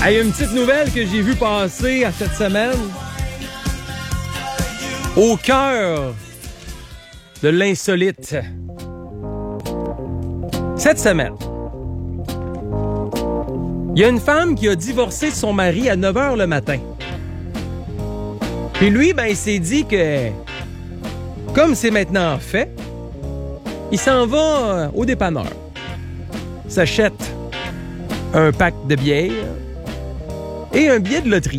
Hey, une petite nouvelle que j'ai vue passer à cette semaine. Au cœur de l'insolite. Cette semaine, il y a une femme qui a divorcé de son mari à 9 h le matin. Puis lui, il s'est dit que, comme c'est maintenant fait, il s'en va au dépanneur. S'achète un pack de bière et un billet de loterie.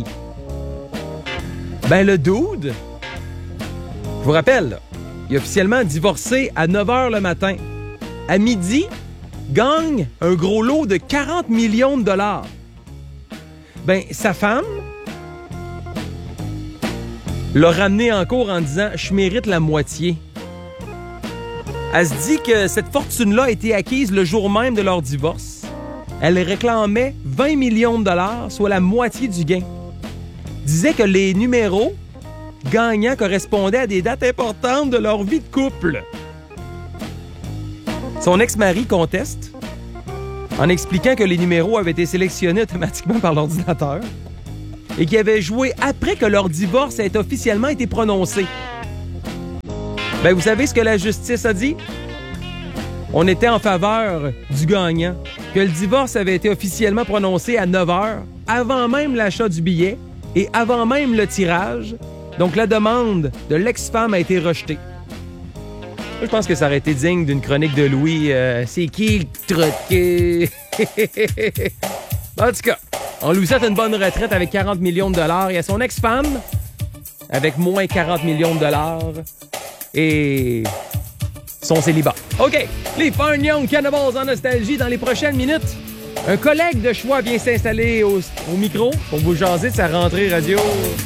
Le dude, je vous rappelle, là, il est officiellement divorcé à 9 h le matin. À midi, gagne un gros lot de 40 millions de dollars. Sa femme l'a ramené en cours en disant « Je mérite la moitié ». Elle se dit que cette fortune-là a été acquise le jour même de leur divorce. Elle réclamait 20 millions de dollars, soit la moitié du gain. Disait que les numéros gagnants correspondaient à des dates importantes de leur vie de couple. Son ex-mari conteste en expliquant que les numéros avaient été sélectionnés automatiquement par l'ordinateur et qu'ils avaient joué après que leur divorce ait officiellement été prononcé. Vous savez ce que la justice a dit? On était en faveur du gagnant, que le divorce avait été officiellement prononcé à 9 h, avant même l'achat du billet et avant même le tirage. Donc la demande de l'ex-femme a été rejetée. Je pense que ça aurait été digne d'une chronique de Louis. C'est qui le truqué? En tout cas, on lui souhaite une bonne retraite avec 40 millions de dollars et à son ex-femme avec moins 40 millions de dollars et son célibat. OK, les Fun Young Cannibals en nostalgie dans les prochaines minutes. Un collègue de choix vient s'installer au micro pour vous jaser de sa rentrée radio.